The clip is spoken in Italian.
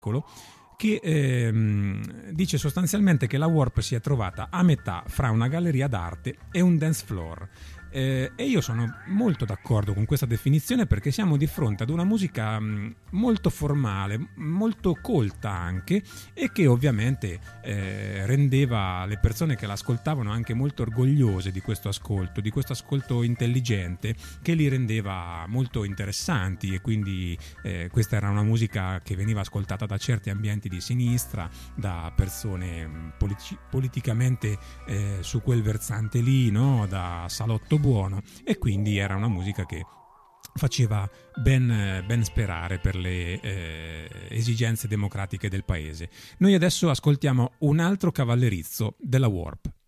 che dice sostanzialmente che la Warp si è trovata a metà fra una galleria d'arte e un dance floor. E io sono molto d'accordo con questa definizione, perché siamo di fronte ad una musica molto formale, molto colta anche, e che ovviamente rendeva le persone che l'ascoltavano anche molto orgogliose di questo ascolto intelligente, che li rendeva molto interessanti. E quindi questa era una musica che veniva ascoltata da certi ambienti di sinistra, da persone politicamente su quel versante lì, no? Da salotto buono, e quindi era una musica che faceva ben sperare per le esigenze democratiche del paese. Noi adesso ascoltiamo un altro cavallerizzo della Warp.